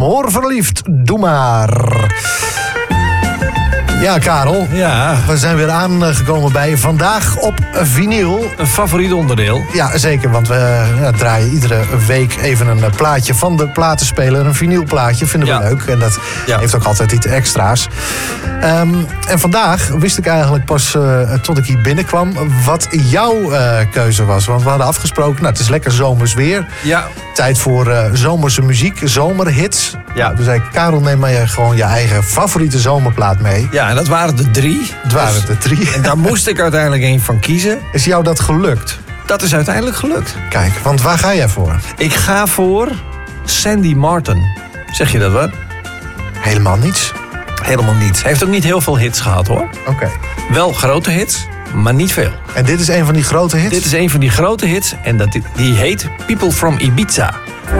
Amor verliefd, doe maar. Ja, Karel. Ja. We zijn weer aangekomen bij Vandaag op Vinyl. Een favoriet onderdeel. Ja, zeker, want we draaien iedere week even een plaatje van de platenspeler. Een vinylplaatje, vinden we leuk. En dat heeft ook altijd iets extra's. En vandaag wist ik eigenlijk pas, tot ik hier binnenkwam, wat jouw keuze was. Want we hadden afgesproken, het is lekker zomers weer. Ja. Tijd voor zomerse muziek, zomerhits. Ja. Dus zei ik, Karel, neem maar gewoon je eigen favoriete zomerplaat mee. Ja, en dat waren er 3. Het waren er 3. En daar moest ik uiteindelijk één van kiezen. Is jou dat gelukt? Dat is uiteindelijk gelukt. Kijk, want waar ga jij voor? Ik ga voor Sandy Martin. Zeg je dat wat? Helemaal niets. Helemaal niets. Hij heeft ook niet heel veel hits gehad, hoor. Oké. Wel grote hits, maar niet veel. En dit is een van die grote hits? Dit is een van die grote hits en die heet People from Ibiza.